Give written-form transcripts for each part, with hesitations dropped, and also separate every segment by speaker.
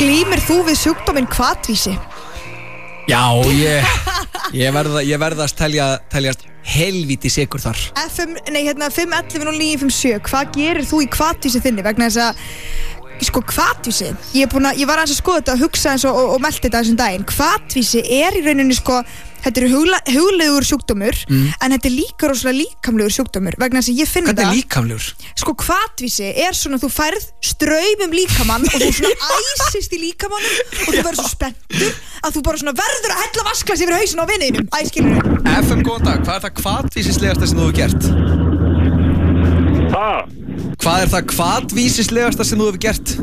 Speaker 1: Glímir þú við sjúkdóminn hvatvísi?
Speaker 2: Já, ég verða að teljast helvíti sigur þar.
Speaker 1: 511-0957, hvað gerir þú í hvatvísi þinni? Vegna þess að hvatvísi, ég var aðeins að skoða þetta og hugsa eins og melti þetta þessum daginn. Hvatvísi í rauninni þetta huglegur sjúkdómur, en þetta líka rosalega líkamlegur sjúkdómur, vegna þess að ég finn þetta.
Speaker 2: Hvernig er líkamlegur?
Speaker 1: Hvatvísi svona þú færð straum líkamann og þú svona æsist í líkamannum og þú verður svo spenntur að þú bara svona verður að hella vasklas yfir hausinn á viniðinum. Skilurðu?
Speaker 2: FM, góðan dag, hvað er það hvatvísislegasta sem þú hefur gert? Hvað er það hvatvísislegasta sem þú hefur gert?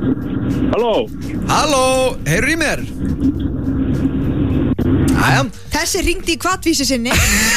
Speaker 2: Halló, heyrðu í mér? Æja.
Speaker 1: Þessi hringdi í hvatvísi sinni.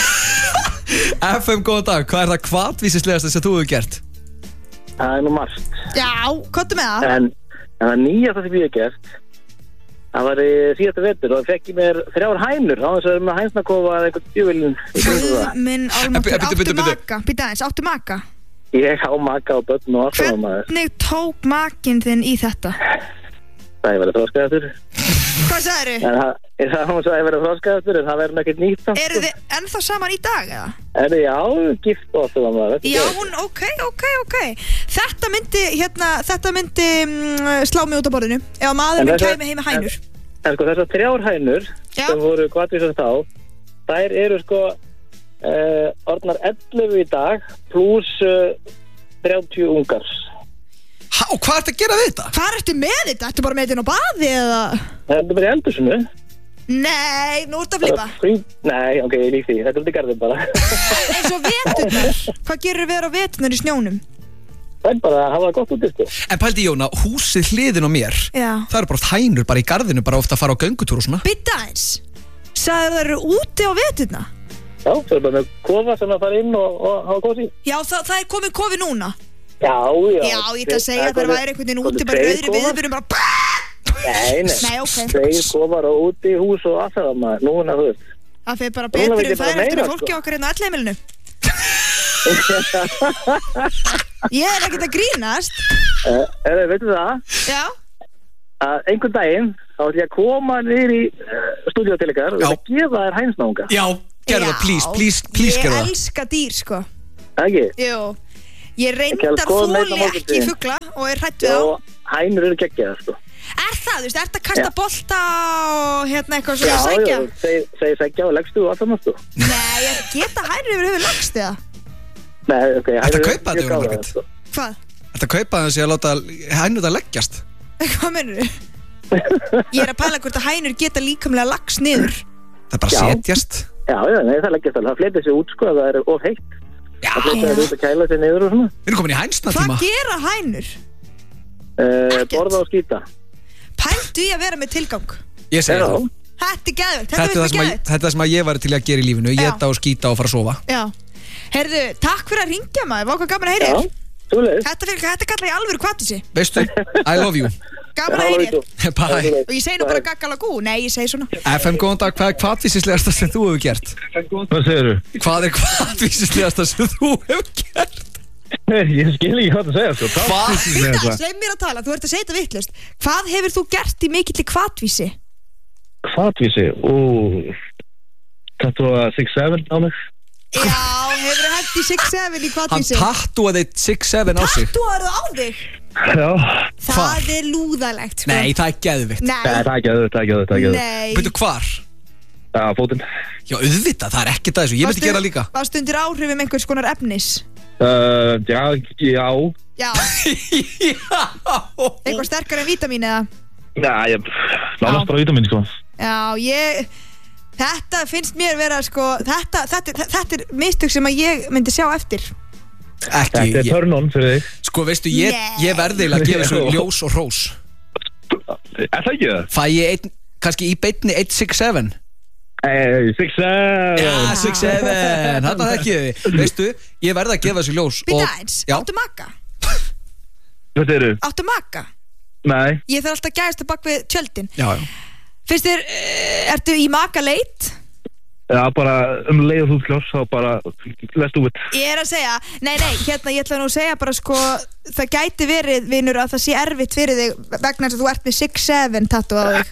Speaker 2: FM, góðan dag, hvað er það hvatvísislegasta sem þú hefur gert?
Speaker 3: Það nú margt.
Speaker 1: Já, komdu með það.
Speaker 3: En það nýjasta sem ég hef gert, það var í síðasta vetur og það fekk ég mér 3 hænur á þess að með hænsnakofa eða einhvern djöfilin.
Speaker 1: Minn álmáttur, áttu maka?
Speaker 3: Ég á maka og börn og alltaf maður.
Speaker 1: Hvernig tók makinn þinn í þetta?
Speaker 3: Það ég verið þroskaðastur.
Speaker 1: Hvað sagðirðu?
Speaker 3: Ég sagði hún svo að ég verið þroskaðastur en það verið ekkert nýtt.
Speaker 1: Eru þið ennþá saman í dag eða?
Speaker 3: Já, gift og alltaf maður.
Speaker 1: Já, hún, ok. Þetta myndi slá mig út á borðinu ef maður minn kæmi heim með hænur.
Speaker 3: En þessar 3 hænur sem voru hvatvísast á, þær eru orðnar 11 í dag pluss 30 ungars.
Speaker 2: Og hvað ertu að gera við þetta?
Speaker 1: Hvað ertu með þetta? Ertu bara með þetta á baði eða?
Speaker 3: Þetta er bara í eldhúsinu.
Speaker 1: Nei, nú ertu að flippa.
Speaker 3: Nei, ok, ég lík því. Þetta er út í garðin bara.
Speaker 1: Eins og veturnar. Hvað gerir við á veturnar í snjónum?
Speaker 3: Það er bara að hafa það gott út í sko.
Speaker 2: En pældi Jóna, húsið hliðin á mér.
Speaker 1: Já.
Speaker 2: Það eru bara oft hænur bara í garðinu, bara ofta að fara á göngutúr og svona.
Speaker 1: Bíddu aðeins. Sagðirðu að það eru úti á veturna?
Speaker 3: Já, það er bara með kofa sem að fara inn og hafa kósí.
Speaker 1: Já, það er komið kofi núna.
Speaker 3: Já.
Speaker 1: Já, ég ætla að segja að það væri einhvern veginn úti bara öðru viðbyrjum bara. Nei, ok.
Speaker 3: 2 kofar og úti í hús og allt það maður. Núna þú veist.
Speaker 1: Það fer bara betur það eftir að fólki okkar hérna allheimilinu. Ég er ekkert að grínast.
Speaker 3: Veitu það?
Speaker 1: Já.
Speaker 3: Að einhvern daginn þá ætla ég að koma niður í stúdíó til ykkar og að gefa þér hænsnáunga.
Speaker 2: Já, gerðu það, please gerðu það.
Speaker 1: Ég elska dýr, sko.
Speaker 3: Ekki?
Speaker 1: Jú. Ég reyndar þoli ekki fugla og er hrædd við á.
Speaker 3: Já, hænur eru geggjaðar, sko.
Speaker 1: Er það, þú veist, ertu að kasta bolta og eitthvað svona sækja?
Speaker 3: Já, segir sækja og leggstu og allt það mástu.
Speaker 1: Nei, geta hænur yfir höfuð lagst eða?
Speaker 3: Nei, ok.
Speaker 2: Ertu að kaupa þetta, Jóna Margrét?
Speaker 1: Hvað?
Speaker 2: Ertu að kaupa þessi að láta hænur það leggjast?
Speaker 1: Hvað meinarðu? Ég er að pæla hvort að hænur geta líkamlega lagst niður.
Speaker 2: Það bara setjast.
Speaker 3: Já, nei, það leggjast alveg. Það fletir sig út, sko, það er of heitt.
Speaker 2: Já.
Speaker 3: Það fletir sig út að kæla sig niður og svona.
Speaker 2: Við erum komin í hænsnatíma.
Speaker 1: Hvað gera hænur?
Speaker 3: Borða og skýta.
Speaker 1: Pældu í að vera með tilgang.
Speaker 2: Ég segi það.
Speaker 1: Þetta er geðveikt.
Speaker 2: Þetta er það sem ég var til að gera í lífinu. Éta og skýta og fara að sofa.
Speaker 1: Já. Heyrðu, takk fyrir að ringja maður. Var hvað gaman að heyra þér. Þetta kallar ég alvöru hvatvísi.
Speaker 2: Veistu, I love you.
Speaker 1: Gaman að heyra þér.
Speaker 2: Bye.
Speaker 1: Og ég segi nú bara gaggalagú. Nei, ég segi svona.
Speaker 2: FM, góðan dag, hvað er hvatvísislegasta sem þú hefur gert?
Speaker 4: Hvað segirðu?
Speaker 2: Hvað er hvatvísislegasta sem þú hefur gert?
Speaker 4: Ég skil ekki hvað það segja, sko.
Speaker 1: Hvað? Sleim mér að tala, þú ert að segja þetta vitlaust. Hvað hefur þú gert í mikilli hvatvísi?
Speaker 4: Hvatvísi? Tattúa 6'7" á mig.
Speaker 1: Já, hefur þú hægt í 6'7" í hvatvísi?
Speaker 2: Hann tattúaði 6'7" á sig.
Speaker 1: Tattúaðu á þig?
Speaker 4: Já.
Speaker 1: Það er lúðalegt, sko.
Speaker 2: Nei, það er geðvikt.
Speaker 1: Nei.
Speaker 4: Það er geðvikt.
Speaker 1: Nei.
Speaker 2: Veitu hvar?
Speaker 4: Já, fótinn.
Speaker 2: Já, auðvitað, það er ekkert að þessu. Ég myndi gera líka.
Speaker 1: Varstu undir áhrifum einhvers konar efnis?
Speaker 4: Já.
Speaker 1: Já. Eitthvað sterkar en vítamín eða?
Speaker 4: Já, ég nánast bara vítamín, sko.
Speaker 1: Já, þetta finnst mér vera, sko, þetta er mistök sem að ég myndi sjá eftir.
Speaker 2: Ekki.
Speaker 4: Þetta er turn on fyrir þig.
Speaker 2: Sko, veistu, ég verði að gefa þessu ljós og hrós.
Speaker 4: Er það ekki það?
Speaker 2: Fæ ég kannski í beinni 167?
Speaker 4: 6'7".
Speaker 2: Já, 6'7", þarna þekki þið. Veistu, ég verði að gefa þessu ljós.
Speaker 1: Býta eins, áttu maka?
Speaker 4: Hvað segirðu?
Speaker 1: Áttu maka?
Speaker 4: Nei.
Speaker 1: Ég þarf alltaf að gæðast bak við tjöldin.
Speaker 2: Já.
Speaker 1: Finnst þér, ertu í makaleit?
Speaker 4: Já, bara leið og þú klást þá bara let's do it.
Speaker 1: Ég að segja, nei, hérna ég ætla nú að segja bara sko, það gæti verið, vinur, að það sé erfitt fyrir þig vegna þess að þú ert með 6'7" tattoo á þig.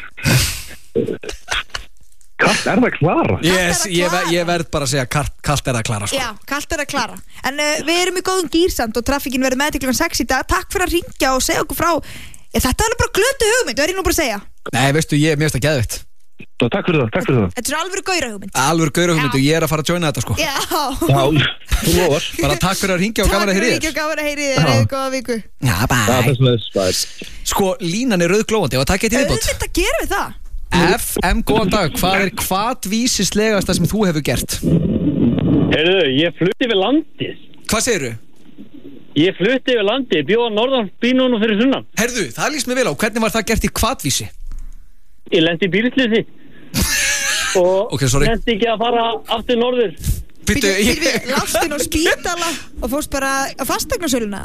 Speaker 4: Kalt það klara?
Speaker 2: Yes, ég verð bara að segja kalt að klara sko.
Speaker 1: Já, kalt að klara. En við erum í góðum gýrsamt og traffíkin verður með til klukkan 6 í dag. Takk fyrir að ringja og segja okkur frá. Þetta er alveg bara glötu hugmynd, verð ég nú bara að segja.
Speaker 2: Nei, veistu, mér finnst það geðveikt.
Speaker 4: Takk fyrir það.
Speaker 1: Þetta er alveg gaura hugmynd.
Speaker 2: Alveg gaura hugmynd og ég er að fara að joina þetta sko.
Speaker 1: Já,
Speaker 4: þú lofar.
Speaker 2: Bara takk fyrir að ringja og gaman að heyri þér.
Speaker 1: Takk fyrir að ringja og gaman að heyri þér, góða viku.
Speaker 2: Já, bye. Sko, línan er rauðglóðandi og það geti viðbót.
Speaker 1: Auðvitað gerum við það.
Speaker 2: FM, góðan dag, hvað er hvatvísislegasta sem þú hefur gert?
Speaker 3: Heyrðu, ég flutti við landið.
Speaker 2: Hvað segirðu?
Speaker 3: Ég flutti við landið, bjóða norðan bínunum fyrir sunnan.
Speaker 2: Herðu, það líst mér vel á, hvernig var það gert í hvatvísi?
Speaker 3: Ég lendi í bílslýsi og
Speaker 2: okay,
Speaker 3: lendi ekki að fara aftur norður.
Speaker 1: Lástin á spítala og fórst bara á fasteignarsöluna.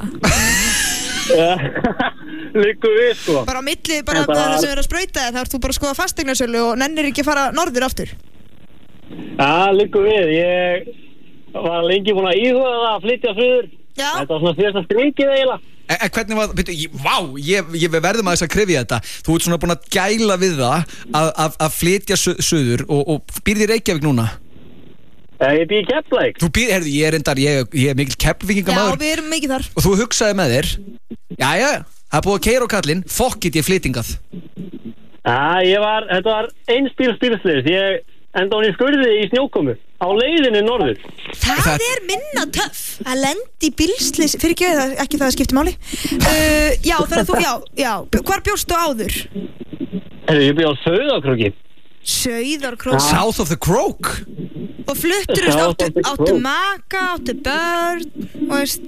Speaker 3: Liggur við sko.
Speaker 1: Bara á milli, bara það sem er að sprauta þá ert þú bara að skoða fasteignarsölu og nennir ekki að fara norður aftur.
Speaker 3: Já, liggur við. Ég var lengi búin að íhuga það að flytja suður.
Speaker 1: Já.
Speaker 3: Þetta var svona fyrsta strikið eiginlega.
Speaker 2: En hvernig var, við verðum að þess að krifja þetta. Þú ert svona búin að gæla við það að flytja suður og býrð í Reykjavík núna?
Speaker 3: Ég býr í Keflavík.
Speaker 2: Þú býr, herðu, ég er mikil Keflvíkingamaður.
Speaker 1: Já, við erum mikið þar.
Speaker 2: Og þú hugsaði með þér, jæja, það er búið að keyra á kallinn, fokkit ég flytingað.
Speaker 3: Þetta var einspílslis. Ég enda hún í skurði í snjókomu á leiðinni norður.
Speaker 1: Það er minna töff að lendi í bílslys, fyrir ekki það að skipti máli. Já, þannig að þú, já, hvar bjóstu áður?
Speaker 3: Ég bjó á Sauðárkróki.
Speaker 1: Sauðárkróki?
Speaker 2: South of the Croak?
Speaker 1: Og fluttur áttu maka, áttu börn, veist?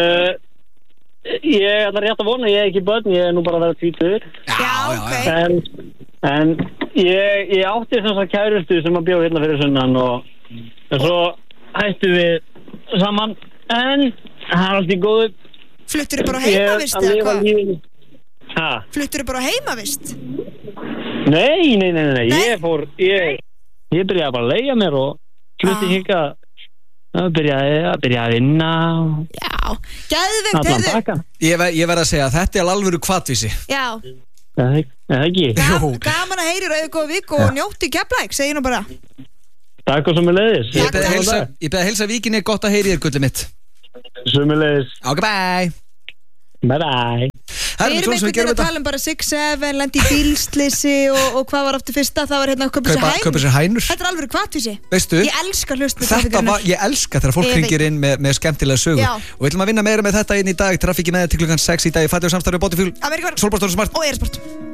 Speaker 3: Ég ætla rétt að vona, ég ekki börn, ég nú bara að vera 20.
Speaker 1: Já, ok.
Speaker 3: En ég átti þess að kærustu sem að bjóða hérna fyrir sunnan og svo hættu við saman, en það er allt í góðu.
Speaker 1: Fluttur bara heimavist eða hvað?
Speaker 3: Hæ?
Speaker 1: Fluttur bara heimavist?
Speaker 3: Nei. Ég byrjaði bara að leigja mér og flutti hingað. Byrjaði að vinna.
Speaker 1: Já, geðveikt, heyrðu.
Speaker 2: Ég verð að segja að þetta er alvöru hvatvísi.
Speaker 1: Já.
Speaker 3: Eða ekki.
Speaker 1: Gaman að heyri rauðu góð vik og njóttu í Keflavík, segi nú bara.
Speaker 3: Takk og sömuleiðis.
Speaker 2: Ég beði að heilsa Víkinni, gott að heyri þér, gullið mitt.
Speaker 3: Sömuleiðis.
Speaker 2: Ok, bye.
Speaker 3: Bye.
Speaker 1: Við erum einhvern veginn að tala um bara 6'7", lendi í bílslýsi og hvað var aftur fyrsta, það var hérna að kaupa sér hænur. Þetta er alveg hvatvísi.
Speaker 2: Veistu?
Speaker 1: Ég elska hlust
Speaker 2: með ég elska þegar fólk hringir inn með skemmtilega sögur. Og við ætlum að vinna meira með þetta inn í dag. Traffíki með til klukkan 6 í dag. Fættu samstarfið Botifjúl, Solbársdóttur Smart
Speaker 1: og Airsport.